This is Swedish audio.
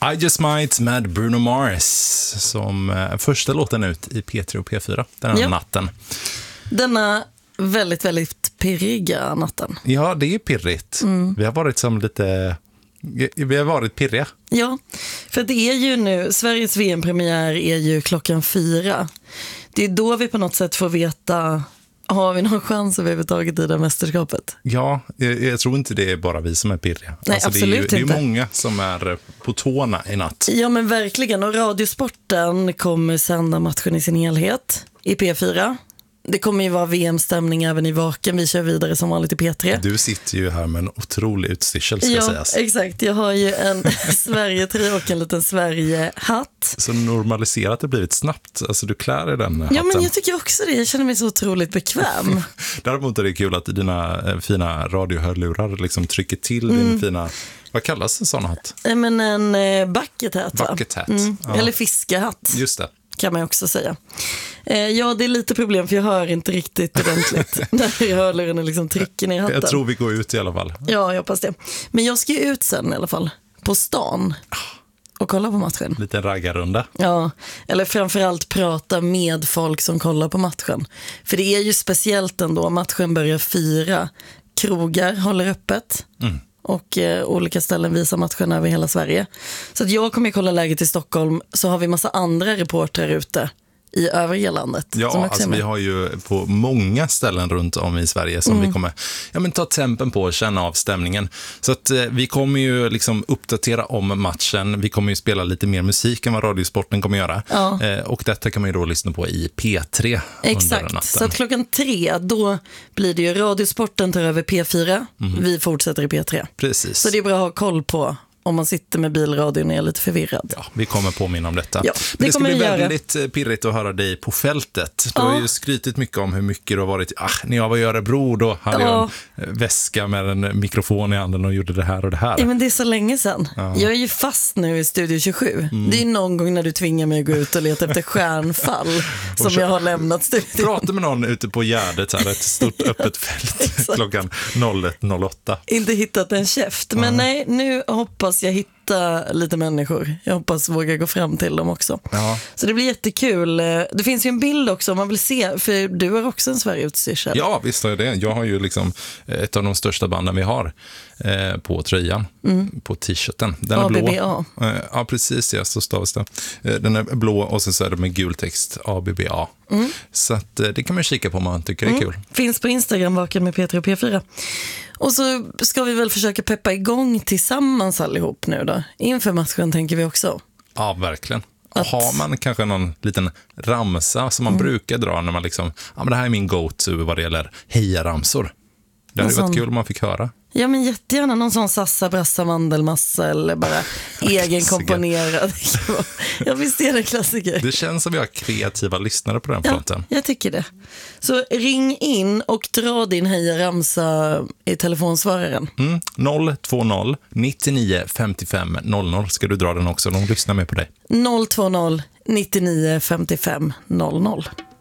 I Just Might med Bruno Mars som första låten ut i P3 och P4 den här natten. Denna väldigt, väldigt pirriga natten. Ja, det är pirrigt. Vi har varit pirriga. Ja, för det är ju nu, Sveriges VM-premiär är ju 4:00. Det är då vi på något sätt får veta, har vi någon chans överhuvudtaget i det mästerskapet? Ja, jag tror inte det är bara vi som är pirriga. Nej, absolut inte. Det är många som är på tårna i natt. Ja, men verkligen. Och Radiosporten kommer sända matchen i sin helhet i P4. Det kommer ju vara VM-stämning även i Vaken. Vi kör vidare som vanligt i P3. Du sitter ju här med en otrolig utstyrsel, ska sägas. Ja, exakt. Jag har ju en Sverige-tröja och en liten Sverige-hatt. Så normaliserat det blivit snabbt. Alltså du klär i den hatten. Ja, men jag tycker också det. Jag känner mig så otroligt bekväm. Däremot är det kul att dina fina radiohörlurar liksom trycker till din fina... Vad kallas en sån hatt? Men en bucket hat, va? Bucket hat. Ja. Eller fiskehatt. Just det. Kan man också säga. Ja, det är lite problem för jag hör inte riktigt ordentligt när hörluren liksom trycker ner hatten. Jag tror vi går ut i alla fall. Ja, jag hoppas det. Men jag ska ju ut sen i alla fall på stan och kolla på matchen. Lite raggarrunda. Ja, eller framförallt prata med folk som kollar på matchen. För det är ju speciellt ändå, matchen börjar 4. Krogar håller öppet. Och olika ställen visar matchen över hela Sverige. Så att jag kommer kolla läget i Stockholm, så har vi massa andra reportrar ute i övriga landet. Ja, alltså vi har ju på många ställen runt om i Sverige som vi kommer ta tempen på och känna av stämningen. Så att vi kommer ju liksom uppdatera om matchen. Vi kommer ju spela lite mer musik än vad Radiosporten kommer göra. Ja. Och detta kan man ju då lyssna på i P3 under natten. Så att 3:00 då blir det ju Radiosporten tar över P4. Vi fortsätter i P3. Precis. Så det är bra att ha koll på om man sitter med bilradion och är lite förvirrad. Ja, vi kommer påminna om detta. Ja, men det ska bli väldigt pirrigt att höra dig på fältet. Du har ju skrytit mycket om hur mycket du har varit. När jag var i Örebro då hade jag en väska med en mikrofon i handen och gjorde det här och det här. Ja, men det är så länge sedan. Ja. Jag är ju fast nu i Studio 27. Det är någon gång när du tvingar mig att gå ut och leta efter stjärnfall som jag har lämnat studion. Prata med någon ute på Gärdet här, ett stort öppet fält klockan 01:08. Inte hittat en käft, men nej, nu hoppas jag hitta lite människor. Jag hoppas våga gå fram till dem också. Ja. Så det blir jättekul. Det finns ju en bild också om man vill se, för du har också en Sverige-utstyrsel. Ja, visst har jag det. Jag har ju liksom ett av de största banden vi har på tröjan, på t-shirten. Den är ABBA. Blå. Ja, precis, ja, så stavas det. Den är blå och så är det med gul text, ABBA. Så att, det kan man kika på om man tycker det är kul. Finns på Instagram, Vaken med P3 och P4. Och så ska vi väl försöka peppa igång tillsammans allihop nu då. Inför matchen tänker vi också. Ja, verkligen. Har man kanske någon liten ramsa som man brukar dra när man liksom, men det här är min go-to vad det gäller hejaramsor. Det hade varit kul om man fick höra. Ja, men jättegärna någon sån sassa, brassa, mandelmassa eller bara egenkomponerad. Ja, visst är det klassiker. Det känns som vi har kreativa lyssnare på den fronten. Ja, jag tycker det. Så ring in och dra din hejaramsa i telefonsvararen. 020 99 55 00 ska du dra den också. De lyssnar med på dig. 020 99 55 00.